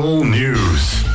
Bull News.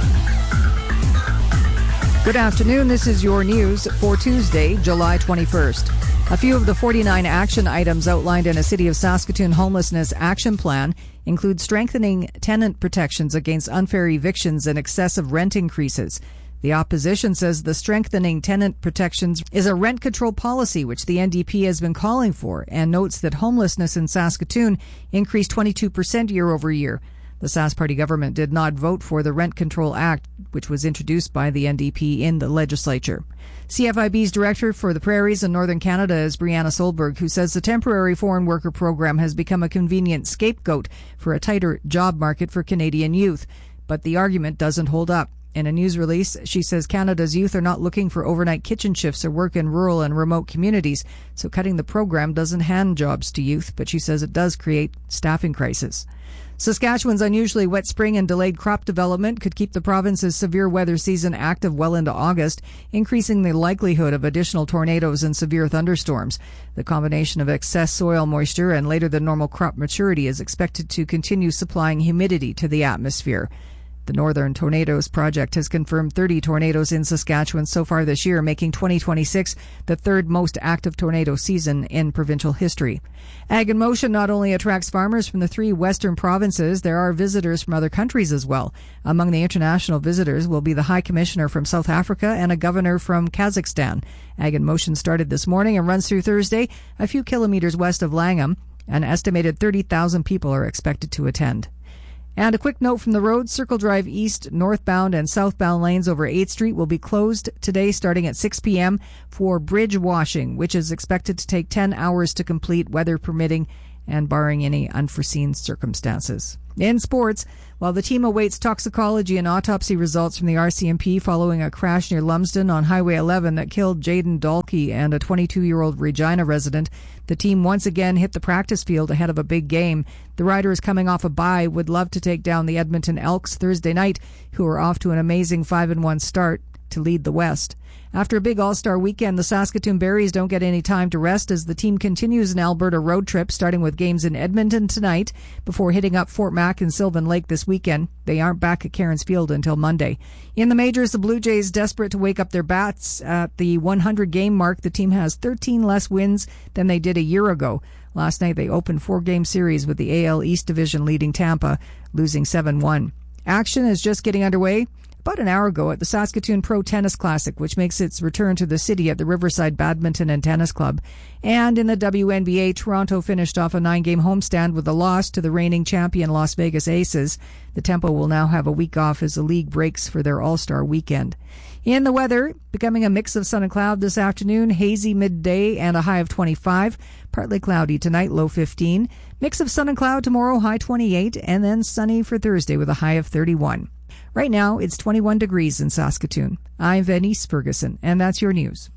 Good afternoon. This is your news for Tuesday, July 21st. A few of the 49 action items outlined in a City of Saskatoon homelessness action plan include strengthening tenant protections against unfair evictions and excessive rent increases. The opposition says the strengthening tenant protections is a rent control policy which the NDP has been calling for, and notes that homelessness in Saskatoon increased 22% year over year. The Sask Party government did not vote for the Rent Control Act, which was introduced by the NDP in the legislature. CFIB's director for the Prairies in Northern Canada is Brianna Solberg, who says the temporary foreign worker program has become a convenient scapegoat for a tighter job market for Canadian youth. But the argument doesn't hold up. In a news release, she says Canada's youth are not looking for overnight kitchen shifts or work in rural and remote communities, so cutting the program doesn't hand jobs to youth, but she says it does create staffing crisis. Saskatchewan's unusually wet spring and delayed crop development could keep the province's severe weather season active well into August, increasing the likelihood of additional tornadoes and severe thunderstorms. The combination of excess soil moisture and later than normal crop maturity is expected to continue supplying humidity to the atmosphere. The Northern Tornadoes Project has confirmed 30 tornadoes in Saskatchewan so far this year, making 2026 the third most active tornado season in provincial history. Ag in Motion not only attracts farmers from the three western provinces, there are visitors from other countries as well. Among the international visitors will be the High Commissioner from South Africa and a governor from Kazakhstan. Ag in Motion started this morning and runs through Thursday, a few kilometers west of Langham. An estimated 30,000 people are expected to attend. And a quick note from the road, Circle Drive East, northbound and southbound lanes over 8th Street will be closed today starting at 6 p.m. for bridge washing, which is expected to take 10 hours to complete, weather permitting and barring any unforeseen circumstances. In sports, while the team awaits toxicology and autopsy results from the RCMP following a crash near Lumsden on Highway 11 that killed Jaden Dalkey and a 22-year-old Regina resident, the team once again hit the practice field ahead of a big game. The Riders, coming off a bye, would love to take down the Edmonton Elks Thursday night, who are off to an amazing 5-1 start to lead the West. After a big All-Star weekend, the Saskatoon Berries don't get any time to rest as the team continues an Alberta road trip, starting with games in Edmonton tonight before hitting up Fort Mac and Sylvan Lake this weekend. They aren't back at Cairns Field until Monday. In the majors, the Blue Jays, desperate to wake up their bats at the 100-game mark. The team has 13 less wins than they did a year ago. Last night, they opened 4-game series with the AL East Division leading Tampa, losing 7-1. Action is just getting underway about an hour ago at the Saskatoon Pro Tennis Classic, which makes its return to the city at the Riverside Badminton and Tennis Club. And in the WNBA, Toronto finished off a 9-game homestand with a loss to the reigning champion Las Vegas Aces. The Tempo will now have a week off as the league breaks for their All-Star weekend. In the weather, becoming a mix of sun and cloud this afternoon, hazy midday and a high of 25. Partly cloudy tonight, low 15. Mix of sun and cloud tomorrow, high 28, and then sunny for Thursday with a high of 31. Right now, it's 21 degrees in Saskatoon. I'm Venice Ferguson, and that's your news.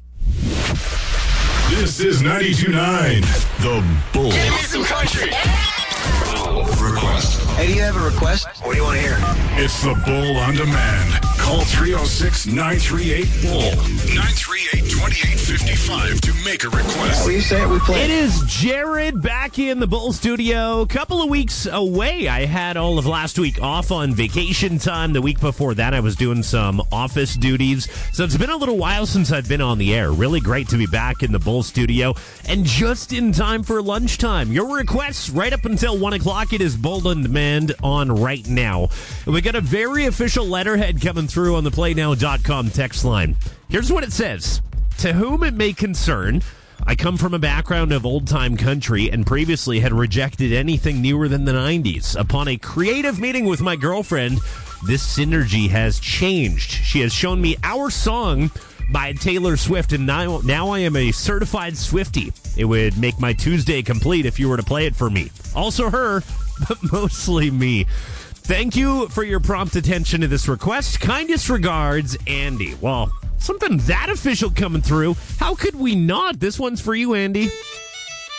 This is 92.9, The Bull. Give me some country. Request. Hey, do you have a request? What do you want to hear? It's The Bull on Demand. Call 306-938-BULL. 938-2855 to make a request. What you say we play? It is Jared back in the Bull studio. A couple of weeks away. I had all of last week off on vacation time. The week before that, I was doing some office duties. So it's been a little while since I've been on the air. Really great to be back in the Bull studio. And just in time for lunchtime. Your requests right up until 1 o'clock. It is Bull on Demand on right now. And we got a very official letterhead coming through on the PlayNow.com text line. Here's what it says. To whom it may concern, I come from a background of old-time country and previously had rejected anything newer than the 90s. Upon a creative meeting with my girlfriend, this synergy has changed. She has shown me Our Song by Taylor Swift, and now I am a certified Swiftie. It would make my Tuesday complete if you were to play it for me. Also her, but mostly me. Thank you for your prompt attention to this request. Kindest regards, Andy. Well, something that official coming through. How could we not? This one's for you, Andy.